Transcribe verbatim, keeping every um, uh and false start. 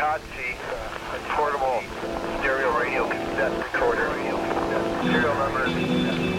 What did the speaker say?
Hitachi, uh, a portable stereo radio cassette recorder. Serial number